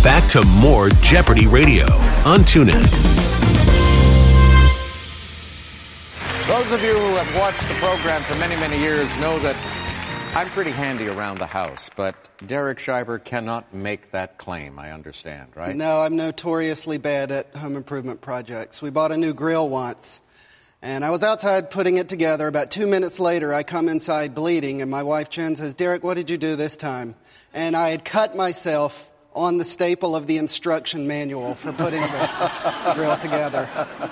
Back to more Jeopardy Radio on TuneIn. Those of you who have watched the program for many, many years know that I'm pretty handy around the house, but Derek Shiver cannot make that claim, I understand, right? No, I'm notoriously bad at home improvement projects. We bought a new grill once, and I was outside putting it together. About 2 minutes later, I come inside bleeding, and my wife Jen says, "Derek, what did you do this time?" And I had cut myself on the staple of the instruction manual for putting the grill together.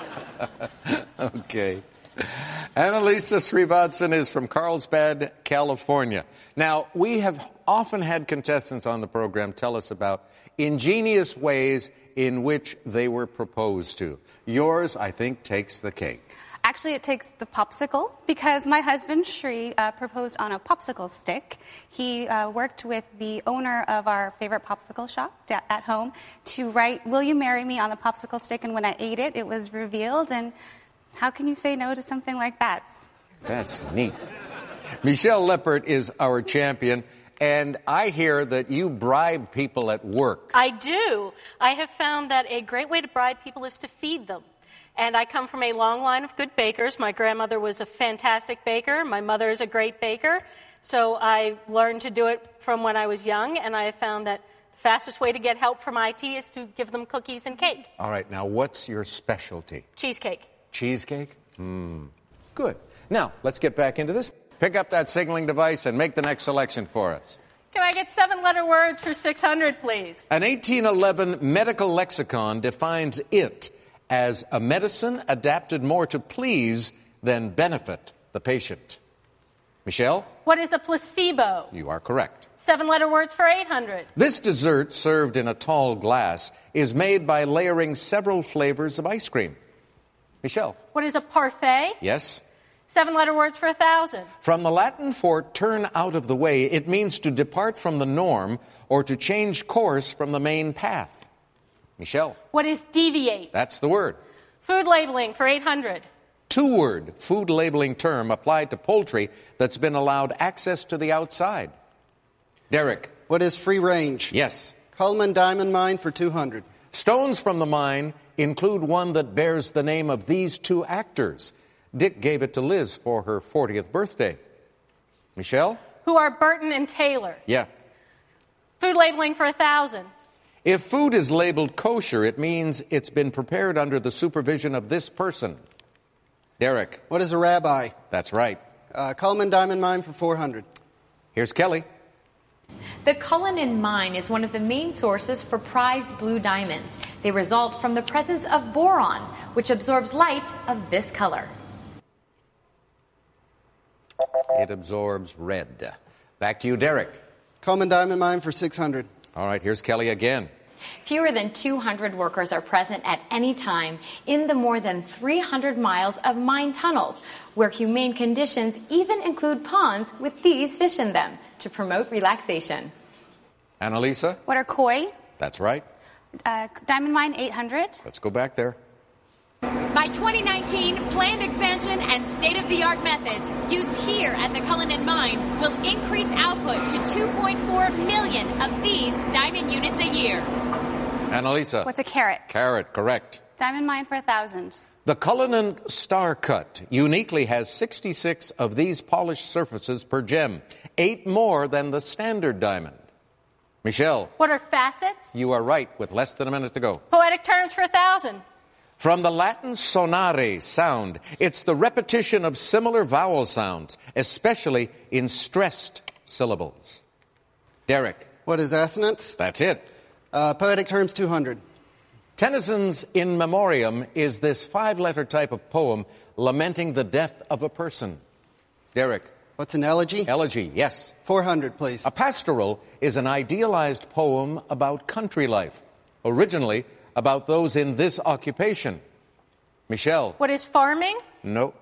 Okay. Annalisa Srivatsan is from Carlsbad, California. Now, we have often had contestants on the program tell us about ingenious ways in which they were proposed to. Yours, I think, takes the cake. Actually, it takes the popsicle, because my husband, Shri, proposed on a popsicle stick. He worked with the owner of our favorite popsicle shop at home to write, "Will you marry me?" on the popsicle stick, and when I ate it, it was revealed, and how can you say no to something like that? That's neat. Michelle Leppert is our champion, and I hear that you bribe people at work. I do. I have found that a great way to bribe people is to feed them. And I come from a long line of good bakers. My grandmother was a fantastic baker. My mother is a great baker. So I learned to do it from when I was young, and I have found that the fastest way to get help from IT is to give them cookies and cake. All right, now what's your specialty? Cheesecake. Cheesecake? Good. Now, let's get back into this. Pick up that signaling device and make the next selection for us. Can I get 7-letter words for 600, please? An 1811 medical lexicon defines it as a medicine adapted more to please than benefit the patient. Michelle? What is a placebo? You are correct. 7-letter words for 800. This dessert, served in a tall glass, is made by layering several flavors of ice cream. Michelle? What is a parfait? Yes. 7-letter words for 1,000. From the Latin for turn out of the way, it means to depart from the norm or to change course from the main path. Michelle? What is deviate? That's the word. Food labeling for 800. Two-word food labeling term applied to poultry that's been allowed access to the outside. Derek? What is free range? Yes. Coleman Diamond Mine for 200. Stones from the mine include one that bears the name of these two actors. Dick gave it to Liz for her 40th birthday. Michelle? Who are Burton and Taylor? Yeah. Food labeling for 1,000. If food is labeled kosher, it means it's been prepared under the supervision of this person. Derek? What is a rabbi? That's right. Coleman Diamond Mine for 400. Here's Kelly. The Cullinan mine is one of the main sources for prized blue diamonds. They result from the presence of boron, which absorbs light of this color. It absorbs red. Back to you, Derek. Coleman Diamond Mine for 600. All right, here's Kelly again. Fewer than 200 workers are present at any time in the more than 300 miles of mine tunnels, where humane conditions even include ponds with these fish in them to promote relaxation. Annalisa? What are koi? That's right. Diamond mine, 800. Let's go back there. By 2019, planned expansion and state-of-the-art methods used here at the Cullinan Mine will increase output to 2.4 million of these diamond units a year. Annalisa? What's a carat? Carat, correct. Diamond mine for 1,000. The Cullinan Star Cut uniquely has 66 of these polished surfaces per gem, 8 more than the standard diamond. Michelle? What are facets? You are right, with less than a minute to go. Poetic terms for 1,000. From the Latin sonare, sound, it's the repetition of similar vowel sounds, especially in stressed syllables. Derek? What is assonance? That's it. Poetic terms, 200. Tennyson's In Memoriam is this 5-letter type of poem lamenting the death of a person. Derek? What's an elegy? Elegy, yes. 400, please. A pastoral is an idealized poem about country life, originally about those in this occupation. Michelle? What is farming? No.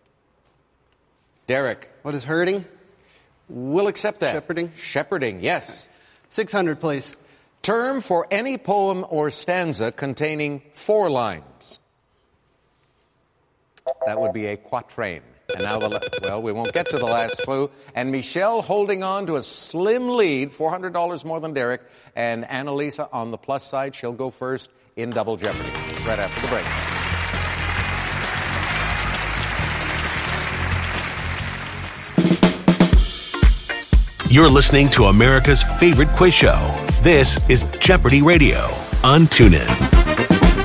Derek? What is herding? We'll accept that. Shepherding? Shepherding, yes. 600, please. Term for any poem or stanza containing 4 lines. That would be a quatrain. And now, we won't get to the last clue. And Michelle holding on to a slim lead, $400 more than Derek. And Annalisa on the plus side, she'll go first in Double Jeopardy. Right after the break. You're listening to America's favorite quiz show. This is Jeopardy Radio on TuneIn.